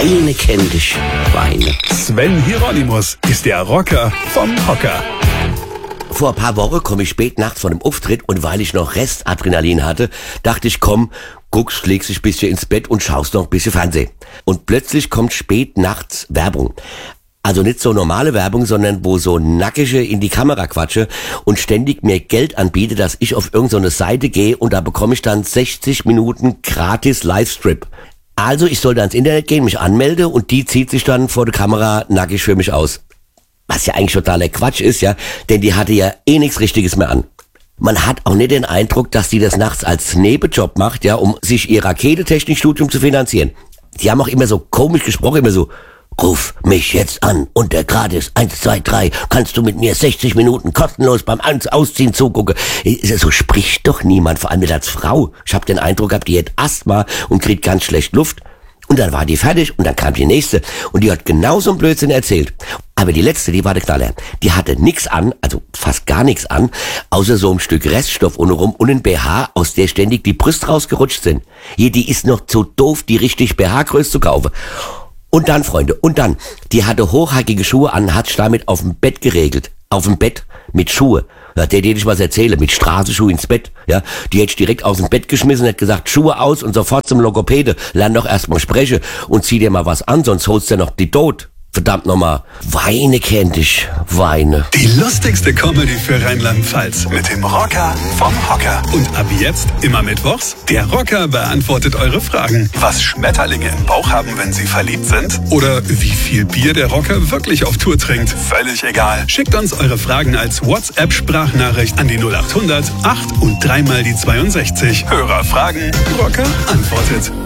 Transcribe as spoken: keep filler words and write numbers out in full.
Weine kenn dich, Weine. Sven Hieronymus ist der Rocker vom Hocker. Vor ein paar Wochen komme ich spät nachts von dem Auftritt und weil ich noch Restadrenalin hatte, dachte ich, komm, guckst, legst dich ein bisschen ins Bett und schaust noch ein bisschen Fernsehen. Und plötzlich kommt spät nachts Werbung. Also nicht so normale Werbung, sondern wo so Nackige in die Kamera quatsche und ständig mir Geld anbiete, dass ich auf irgendeine Seite gehe und da bekomme ich dann sechzig Minuten gratis Livestrip. Also ich soll da ins Internet gehen, mich anmelde und die zieht sich dann vor der Kamera nackig für mich aus. Was ja eigentlich totaler Quatsch ist, ja, denn die hatte ja eh nichts Richtiges mehr an. Man hat auch nicht den Eindruck, dass die das nachts als Nebenjob macht, ja, um sich ihr Raketentechnikstudium zu finanzieren. Die haben auch immer so komisch gesprochen, immer so, ruf mich jetzt an unter gratis eins zwei drei, kannst du mit mir sechzig Minuten kostenlos beim Ausziehen zugucken. So spricht doch niemand, vor allem nicht als Frau. Ich habe den Eindruck gehabt, die hat Asthma und kriegt ganz schlecht Luft. Und dann war die fertig und dann kam die nächste und die hat genauso einen Blödsinn erzählt. Aber die letzte, die war der Knaller. Die hatte nix an, also fast gar nichts an, außer so ein Stück Reststoff untenrum und ein B H, aus der ständig die Brüste rausgerutscht sind. Hier, die ist noch zu doof, die richtig B H-Größe zu kaufen. Und dann, Freunde, und dann, die hatte hochhackige Schuhe an, hat sich damit auf dem Bett geregelt. Auf dem Bett mit Schuhe. Ja, der hätte ich was erzählen, mit Straßenschuh ins Bett. Ja, die hätte ich direkt aus dem Bett geschmissen, hätte gesagt, Schuhe aus und sofort zum Logopäde. Lern doch erstmal sprechen und zieh dir mal was an, sonst holst du noch die Tod. Verdammt nochmal. Weine kenn dich, Weine. Die lustigste Comedy für Rheinland-Pfalz mit dem Rocker vom Hocker. Und ab jetzt, immer mittwochs, der Rocker beantwortet eure Fragen. Was Schmetterlinge im Bauch haben, wenn sie verliebt sind? Oder wie viel Bier der Rocker wirklich auf Tour trinkt? Völlig egal. Schickt uns eure Fragen als WhatsApp-Sprachnachricht an die null acht hundert acht und dreimal die zweiundsechzig. Hörer fragen, Rocker antwortet.